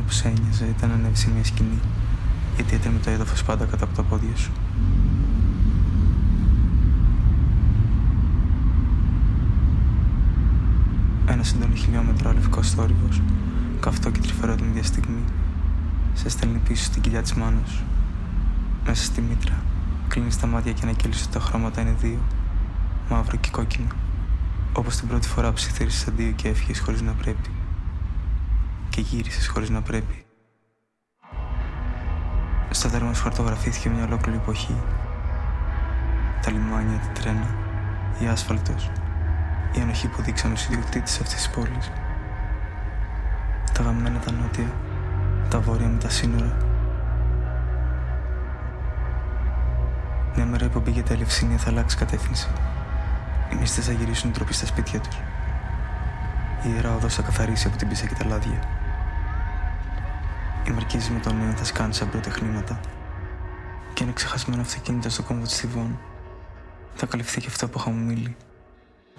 που σε ένοιαζε ήταν να ανέβεις σε μια σκηνή, γιατί έτρεμε το έδαφος πάντα κάτω από τα πόδια σου. Ένα συντονί χιλιόμετρο λευκός θόρυβος, καυτό και τρυφερό την ίδια στιγμή, σε στέλνει πίσω στην κοιλιά της μάνας σου. Μέσα στη μήτρα, κλείνεις τα μάτια και ανακοίλεις ότι τα χρώματα είναι δύο, μαύρο και κόκκινο. Όπως την πρώτη φορά που ψιθύρισες αντίο και έφυγες χωρίς να πρέπει. Και γύρισες χωρίς να πρέπει. Στο τέρμα σου χαρτογραφήθηκε μια ολόκληρη εποχή. Τα λιμάνια, τα τρένα, η άσφαλτος, η ανοχή που δείξαν ως ιδιοκτήτης αυτής της πόλης. Τα γαμμένα τα νότια, τα βόρεια με τα σύνορα. Μια μέρα η πομπή για τα Ελευσίνια θα αλλάξει κατεύθυνση. Οι μυστές θα γυρίσουν τροπή στα σπίτια τους. Η Ιερά Οδός θα καθαρίσει από την πίσα και τα λάδια. Οι μαρκίζες με τον νέο θα σκάνε σαν πρωτεχνήματα. Και ένα ξεχασμένο αυτοκίνητο στο κόμβο της Θηβών θα καλυφθεί και αυτό από χαμομήλι.